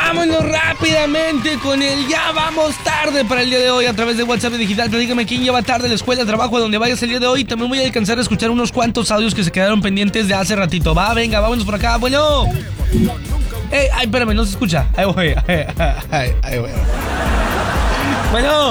Vámonos rápidamente con el ya vamos tarde para el día de hoy a través de WhatsApp Digital. Dígame quién lleva tarde a la escuela, trabajo, a donde vayas el día de hoy. También voy a alcanzar a escuchar unos cuantos audios que se quedaron pendientes de hace ratito. Va, venga, vámonos por acá. Bueno. Ay, espérame, no se escucha. Ahí voy. Ahí voy. Bueno.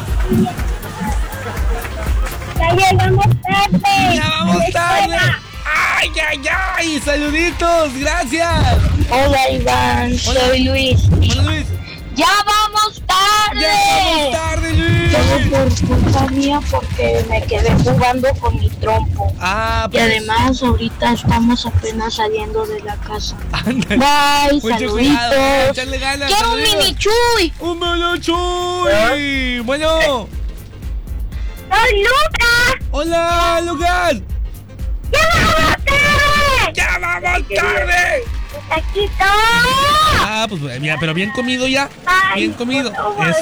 Ya llegamos tarde. Ya vamos tarde. ¡Ay! ¡Saluditos! ¡Gracias! Hola, Iván. Hola. Soy Luis. Hola, Luis. ¡Ya vamos tarde! ¡Ya vamos tarde, Luis! Todo por culpa mía porque me quedé jugando con mi trompo. Ah, Y además ahorita estamos apenas saliendo de la casa. Ándale. Bye, Mucho cuidado, saluditos. echarle ganas. ¡Quiero un saluditos. mini chuy! ¡Un mini chuy! Bueno. ¡Soy Lucas! ¡Hola, Lucas! ¡Ya vamos tarde! ¡Ya vamos tarde! ¡Taquito! Ah, pues mira, pero bien comido ya. Bien comido.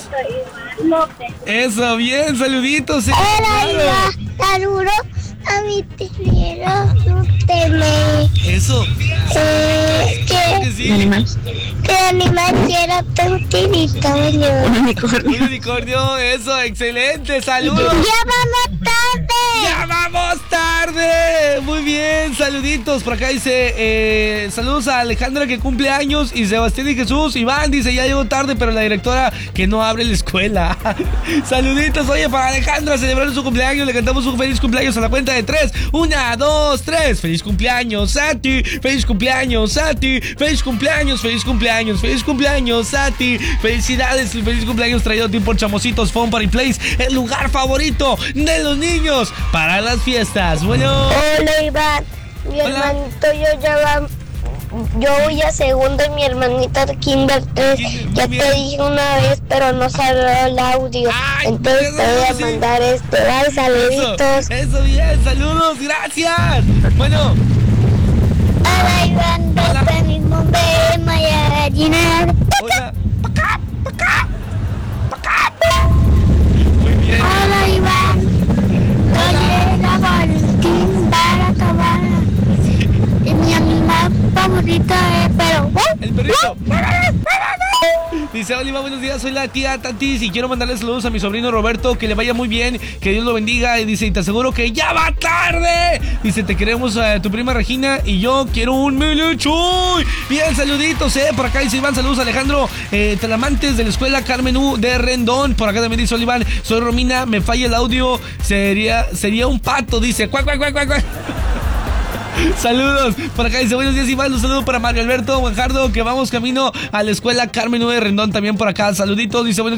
Eso, bien, saluditos. Hola, Claro. Iván. Saludo a mi primero Teme. Eso. Que Sí. ¿qué animal quiero un tiritorio? Un unicornio, eso, excelente, saludos. ¡Ya vamos tarde! ¡Ya vamos tarde! Muy bien, saluditos. Por acá dice, saludos a Alejandra que cumple años y Sebastián y Jesús. Iván dice, ya llegó tarde, pero la directora que no abre la escuela. Saluditos, oye, para Alejandra, celebrando su cumpleaños, le cantamos un feliz cumpleaños a la cuenta de 3. 1, 2, 3. Feliz cumpleaños a ti, feliz cumpleaños a ti, feliz cumpleaños, feliz cumpleaños, feliz cumpleaños a ti. Felicidades y feliz cumpleaños traído a ti por Chamositos Fun Party Place, el lugar favorito de los niños para las fiestas. Bueno. Hola, Iván. Mi Hola. hermanito yo voy a segundo y mi hermanita Kinder 3. Ya bien. te dije una vez, pero no salió el audio. Ay, Entonces te voy a sí. mandar bye, saluditos. Eso bien, saludos, gracias. Bueno. Hola, Iván. Hola. Venimos de Maya Gallina. Hola. Muy bien. Hola, Iván. Soy la Valentín para tomar. Y mi animal favorito es pero. El perrito. Dice, Oliva, buenos días, soy la tía Tatis y quiero mandarle saludos a mi sobrino Roberto, que le vaya muy bien, que Dios lo bendiga. Y dice, y te aseguro que ya va tarde. Dice, te queremos a tu prima Regina y yo quiero un melechuy. Bien, saluditos, por acá dice Iván, saludos a Alejandro Talamantes de la escuela Carmen U de Rendón. Por acá también dice Oliván, soy Romina, me falla el audio, sería un pato, dice, cuac, cuac, cuac, cuac, cuac. Saludos, por acá dice buenos días Iván, un saludo para Mario Alberto Guajardo, que vamos camino a la escuela Carmen U de Rendón también por acá, saluditos, dice buenos